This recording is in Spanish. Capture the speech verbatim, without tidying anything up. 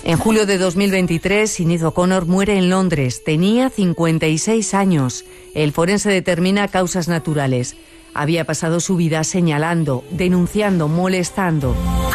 En julio de dos mil veintitrés, Sinead O'Connor muere en Londres. Tenía cincuenta y seis años. El forense determina causas naturales. Había pasado su vida señalando, denunciando, molestando.